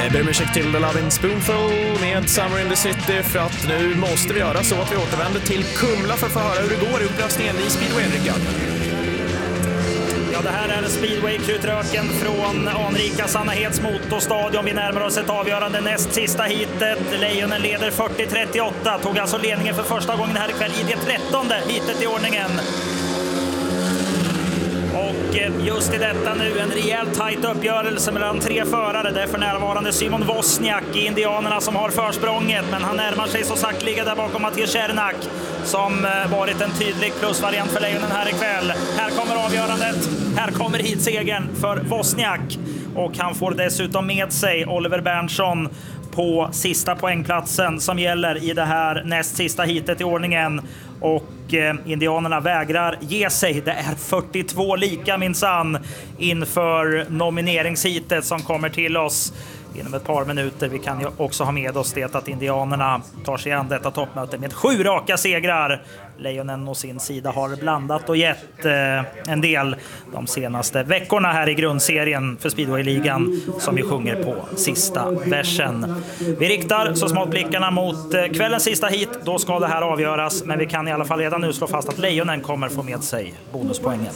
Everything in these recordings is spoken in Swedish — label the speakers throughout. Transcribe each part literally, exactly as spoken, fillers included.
Speaker 1: Jag ber om ursäkt till The Lovin' Spoonful med Summer in the City, för att nu måste vi göra så att vi återvänder till Kumla för att få höra hur det går i upplösningen i Speedway, Rickard.
Speaker 2: Ja, det här är Speedway-krutröken från anrika Sannaheds motorstadion. Vi närmar oss ett avgörande näst sista heatet. Lejonen leder fyrtio trettioåtta, tog alltså ledningen för första gången här ikväll i det trettonde heatet i ordningen. Och just i detta nu en rejält tajt uppgörelse mellan tre förare. Det är för närvarande Simon Wozniak i Indianerna som har försprånget, men han närmar sig så sakteliga där bakom Mattias Czernak som varit en tydlig plusvariant för Lejonen här ikväll. Här kommer avgörandet. Här kommer heatsegern för Wozniak, och han får dessutom med sig Oliver Berntsson på sista poängplatsen som gäller i det här näst sista heatet i ordningen. Och eh, indianerna vägrar ge sig. Det är fyrtiotvå lika minsann inför nomineringsheatet som kommer till oss inom ett par minuter. Vi kan ju också ha med oss det att indianerna tar sig an detta toppmöte med sju raka segrar. Lejonen å sin sida har blandat och gett eh, en del de senaste veckorna här i grundserien för Speedway-ligan, som vi sjunger på sista versen. Vi riktar så smått blickarna mot eh, kvällens sista hit. Då ska det här avgöras, men vi kan i alla fall redan nu slå fast att Lejonen kommer få med sig bonuspoängen.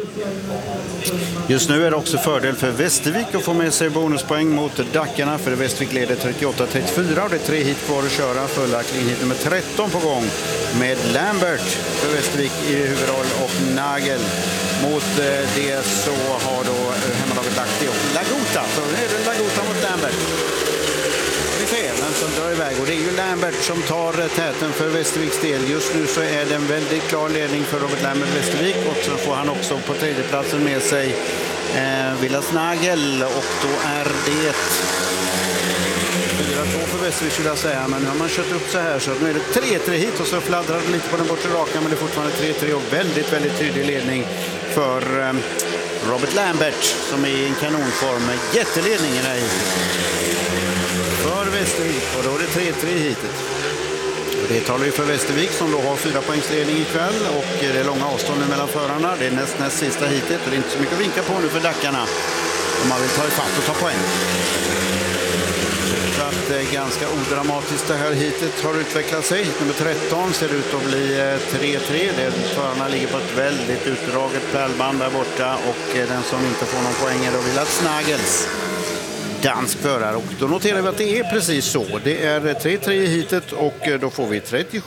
Speaker 3: Just nu är det också fördel för Västervik att få med sig bonuspoäng mot Dackarna, för Västervik leder trettioåtta trettiofyra och det är tre hit kvar att köra. Följaktligen hit nummer tretton på gång med Lambert för Västervik i huvudroll och Nagel. Mot det så har då hemmalaget lagt ihop Lagota. Så nu är det Lagota mot Lambert. Vi ser vem som drar iväg, och det är ju Lambert som tar täten för Västerviks del. Just nu så är det en väldigt klar ledning för Robert Lambert Västervik, och så får han också på tredjeplatsen med sig eh, Vilas Nagel, och då är det fyra två för Västervik skulle jag säga, men nu har man kört upp så här så nu är det tre tre hit, och så fladdrar det lite på den bortre raka, men det är fortfarande tre tre och väldigt, väldigt tydlig ledning för eh, Robert Lambert som är i en kanonform med jätteledningen här för Västervik, och då är det tre tre hitet. Och det talar ju för Västervik som då har fyra poängsledning ikväll, och det är långa avstånd mellan förarna. Det är näst, näst sista hitet, och det är inte så mycket att vinka på nu för Dackarna om man vill ta ifatt och ta poäng. Så att det är ganska odramatiskt det här hitet har utvecklat sig. Nummer tretton ser ut att bli tre tre. Förarna ligger på ett väldigt utdraget pärlband där borta, och den som inte får någon poäng är då Vilas Nagels, dansk förare. Och då noterar vi att det är precis så. Det är tre tre i hitet, och då får vi trettiosju